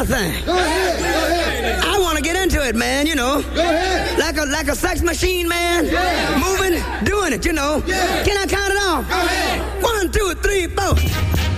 my thing. Go ahead. I want to get into it, man, you know. Go ahead. Like a sex machine, man. Yeah. Moving, doing it, you know. Yeah. Can I count it off? Go ahead.